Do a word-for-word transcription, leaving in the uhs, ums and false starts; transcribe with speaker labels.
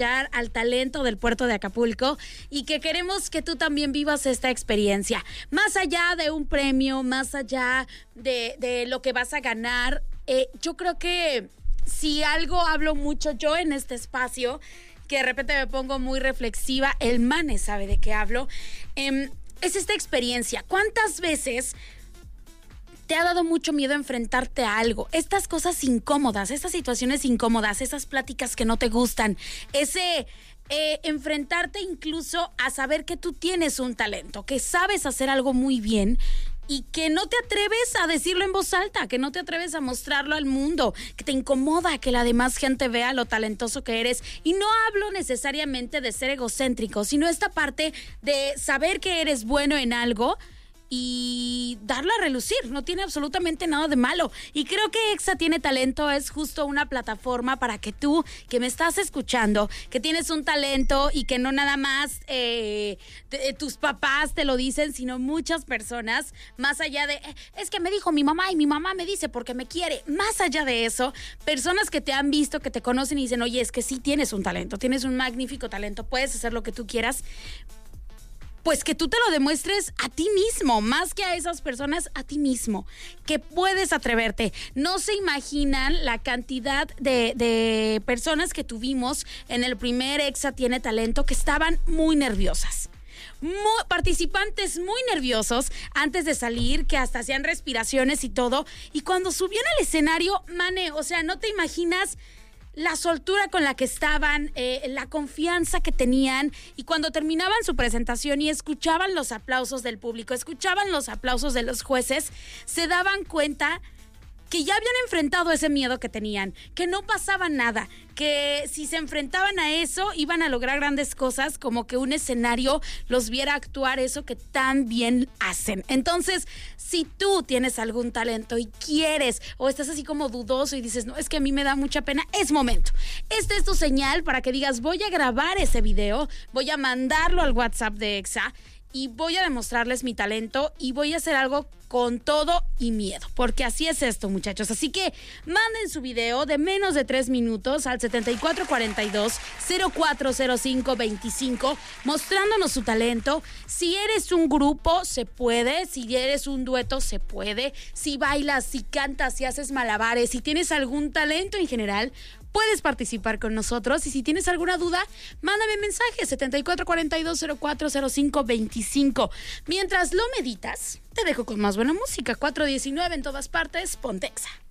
Speaker 1: al talento del puerto de Acapulco y que queremos que tú también vivas esta experiencia. Más allá de un premio, más allá de, de lo que vas a ganar, eh, yo creo que si algo hablo mucho yo en este espacio, que de repente me pongo muy reflexiva, el Mane sabe de qué hablo, eh, es esta experiencia. ¿Cuántas veces te ha dado mucho miedo enfrentarte a algo? Estas cosas incómodas, estas situaciones incómodas, esas pláticas que no te gustan, ese eh, enfrentarte incluso a saber que tú tienes un talento, que sabes hacer algo muy bien y que no te atreves a decirlo en voz alta, que no te atreves a mostrarlo al mundo, que te incomoda que la demás gente vea lo talentoso que eres. Y no hablo necesariamente de ser egocéntrico, sino esta parte de saber que eres bueno en algo y darlo a relucir. No tiene absolutamente nada de malo. Y creo que Exa Tiene Talento es justo una plataforma para que tú, que me estás escuchando, que tienes un talento y que no nada más eh, te, tus papás te lo dicen, sino muchas personas, más allá de, eh, es que me dijo mi mamá y mi mamá me dice porque me quiere. Más allá de eso, personas que te han visto, que te conocen y dicen, oye, es que sí tienes un talento, tienes un magnífico talento, puedes hacer lo que tú quieras. Pues que tú te lo demuestres a ti mismo, más que a esas personas, a ti mismo, que puedes atreverte. No se imaginan la cantidad de, de personas que tuvimos en el primer Exa Tiene Talento que estaban muy nerviosas. Muy, participantes muy nerviosos antes de salir, que hasta hacían respiraciones y todo. Y cuando subían al escenario, Mane, o sea, no te imaginas la soltura con la que estaban, eh, la confianza que tenían, y cuando terminaban su presentación y escuchaban los aplausos del público, escuchaban los aplausos de los jueces, se daban cuenta que ya habían enfrentado ese miedo que tenían, que no pasaba nada, que si se enfrentaban a eso iban a lograr grandes cosas, como que un escenario los viera actuar eso que tan bien hacen. Entonces, si tú tienes algún talento y quieres, o estás así como dudoso y dices, no, es que a mí me da mucha pena, es momento. Esta es tu señal para que digas, voy a grabar ese video, voy a mandarlo al WhatsApp de Exa y voy a demostrarles mi talento y voy a hacer algo con todo y miedo, porque así es esto, muchachos. Así que manden su video de menos de tres minutos al setenta y cuatro cuarenta y dos, cero cuatro cero cinco veinticinco, mostrándonos su talento. Si eres un grupo, se puede. Si eres un dueto, se puede. Si bailas, si cantas, si haces malabares, si tienes algún talento en general, puedes participar con nosotros. Y si tienes alguna duda, mándame mensaje setenta y cuatro cuarenta y dos, cero cuatro cero cinco veinticinco. Mientras lo meditas, te dejo con más buena música. cuatro diecinueve en todas partes, ponte Exa.